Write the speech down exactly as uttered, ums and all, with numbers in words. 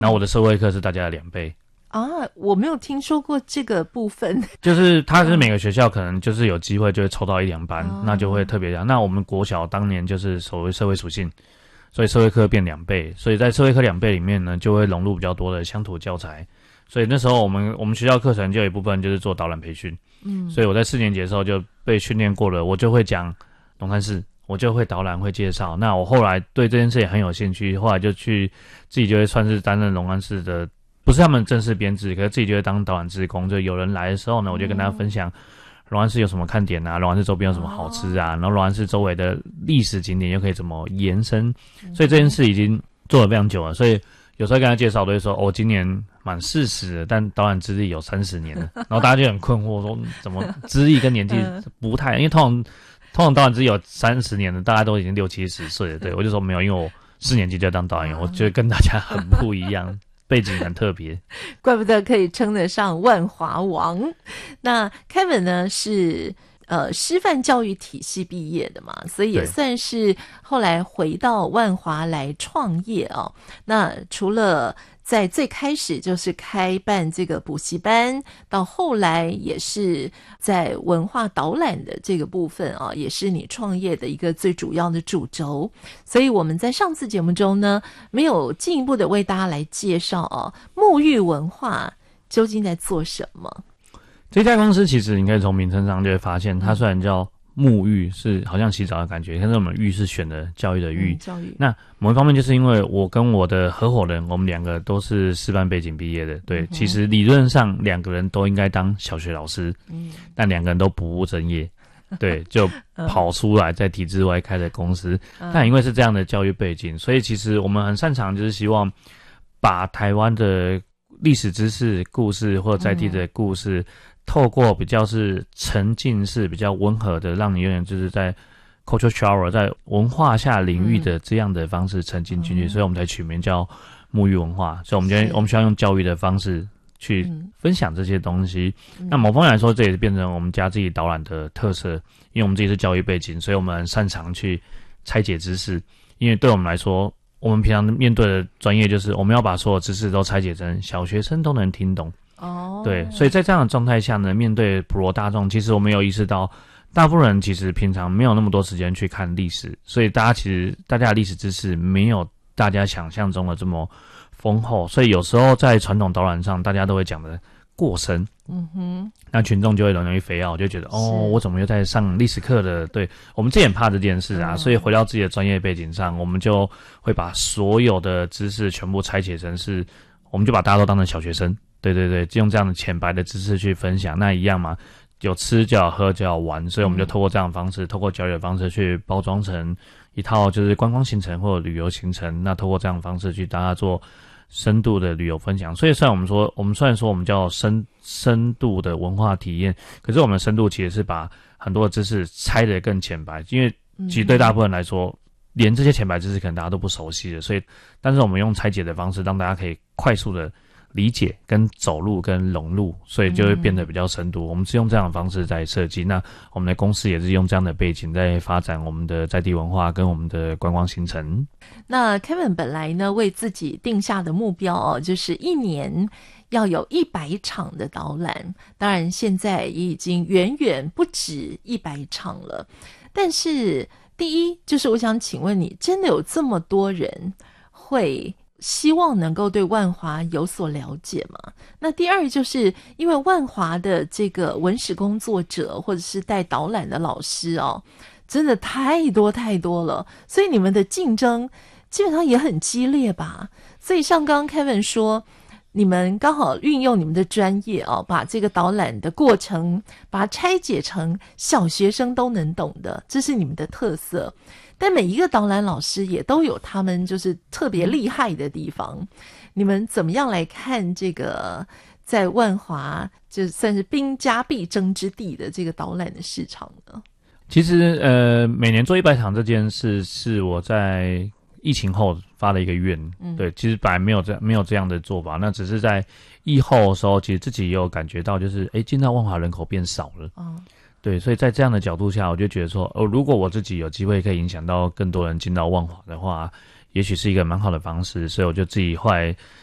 然后我的社会课是大家的两倍。 啊，我没有听说过这个部分。 就是他是每个学校可能就是有机会就会抽到一两班， 哦、 那就会特别讲。那我们国小当年就是所谓社会属性，所以社会课变两倍，所以在社会课两倍里面呢，就会融入比较多的乡土教材。所以那时候我们我们学校课程就有一部分就是做导览培训，嗯，所以我在四年级的时候就被训练过了，我就会讲龙山寺，我就会导览会介绍。那我后来对这件事也很有兴趣，后来就去自己就会算是担任龙山寺的。不是他们正式编制，可是自己就会当导览志工，就有人来的时候呢，我就跟大家分享龙安寺有什么看点啊，龙安寺周边有什么好吃啊，然后龙安寺周围的历史景点又可以怎么延伸，所以这件事已经做了非常久了。所以有时候跟他介绍，都会说哦，今年满四十了，但导览资历有三十年了，然后大家就很困惑说，怎么资历跟年纪不太，因为通常通常导览资历有三十年的，大家都已经六七十岁了，对我就说没有，因为我四年级就当导演，我觉得跟大家很不一样。背景很特别， 怪不得可以称得上万华王。那 Kevin 呢是呃师范教育体系毕业的嘛，所以也算是后来回到万华来创业哦。那除了在最开始就是开办这个补习班，到后来也是在文化导览的这个部分啊，也是你创业的一个最主要的主轴。所以我们在上次节目中呢，没有进一步的为大家来介绍啊，沐浴文化究竟在做什么。 这家公司其实你可以从名称上就会发现，它虽然叫沐浴，是好像洗澡的感觉，但是我们浴是选的教育的浴、嗯、教育。那某一方面就是因为我跟我的合伙人，我们两个都是师范背景毕业的，对、嗯、其实理论上两个人都应该当小学老师，嗯，但两个人都不务正业，对，就跑出来在体制外开的公司、嗯、但因为是这样的教育背景，所以其实我们很擅长就是希望把台湾的历史知识故事或在地的故事、嗯，透过比较是沉浸式比较温和的，让你有点就是在 culture shower 在文化下领域的这样的方式沉浸进去、嗯、所以我们才取名叫沐浴文化。所以我们今天我们需要用教育的方式去分享这些东西、嗯、那某方面来说这也是变成我们家自己导览的特色，因为我们自己是教育背景，所以我们很擅长去拆解知识。因为对我们来说，我们平常面对的专业就是我们要把所有知识都拆解成小学生都能听懂哦，对，所以在这样的状态下呢，面对普罗大众，其实我们有意识到，大部分人其实平常没有那么多时间去看历史，所以大家其实大家的历史知识没有大家想象中的这么丰厚，所以有时候在传统导览上，大家都会讲的过深，嗯哼，那群众就会容易肥傲，就觉得哦，我怎么又在上历史课了？对，我们这也很怕这件事啊、嗯，所以回到自己的专业背景上，我们就会把所有的知识全部拆解成是，我们就把大家都当成小学生。对对对，就用这样的浅白的知识去分享，那一样嘛，有吃就要喝就要玩，所以我们就透过这样的方式、嗯、透过教育的方式去包装成一套就是观光行程或者旅游行程，那透过这样的方式去大家做深度的旅游分享。所以虽然我们说我们虽然说我们叫深深度的文化体验，可是我们的深度其实是把很多的知识拆得更浅白，因为其实对大部分人来说、嗯、连这些浅白知识可能大家都不熟悉的，所以但是我们用拆解的方式让大家可以快速的理解跟走路跟融入，所以就会变得比较深度、嗯、我们是用这样的方式在设计，那我们的公司也是用这样的背景在发展我们的在地文化跟我们的观光行程。 那 Kevin 本来呢为自己定下的目标哦，就是一年要有一百场的导览，当然现在也已经远远不止一百场了，但是第一就是我想请问你，真的有这么多人会希望能够对万华有所了解嘛？那第二就是因为万华的这个文史工作者或者是带导览的老师哦，真的太多太多了，所以你们的竞争基本上也很激烈吧？所以像刚刚 Kevin 说，你们刚好运用你们的专业哦，把这个导览的过程把它拆解成小学生都能懂的，这是你们的特色。但每一个导览老师也都有他们就是特别厉害的地方，你们怎么样来看这个在万华就算是兵家必争之地的这个导览的市场呢？ 其实呃，每年做一百场这件事是我在疫情后发了一个愿、嗯、对，其实本来没有这没有这样的做法，那只是在疫后的时候，其实自己也有感觉到就是诶，进到万华人口变少了、哦，对，所以在这样的角度下，我就觉得说，哦，如果我自己有机会可以影响到更多人进到万华的话，也许是一个蛮好的方式。所以我就自己后来